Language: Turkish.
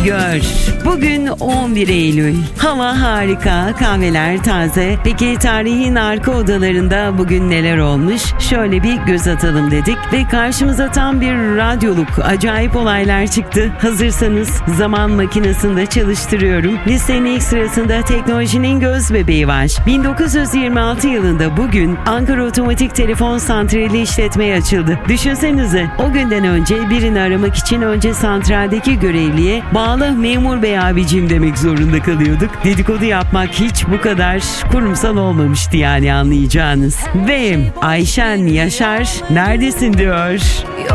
gör. Bugün 11 Eylül. Hava harika, kahveler taze. Peki tarihin arka odalarında bugün neler olmuş? Şöyle bir göz atalım dedik ve karşımıza tam bir radyoluk acayip olaylar çıktı. Hazırsanız zaman makinesinde çalıştırıyorum. Listenin ilk sırasında teknolojinin göz bebeği var. 1926 yılında bugün Ankara Otomatik Telefon Santrali işletmeye açıldı. Düşünsenize, o günden önce birini aramak için önce santraldeki görevliye bağlı memur bey abicim demek zorunda kalıyorduk. Dedikodu yapmak hiç bu kadar kurumsal olmamıştı yani, anlayacağınız. Ve Ayşen Yaşar neredesin diyor.